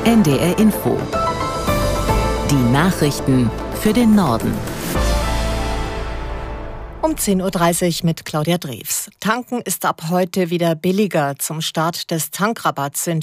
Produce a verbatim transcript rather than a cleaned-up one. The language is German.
N D R Info. Die Nachrichten für den Norden. Um zehn Uhr dreißig mit Claudia Drews. Tanken ist ab heute wieder billiger. Zum Start des Tankrabatts sind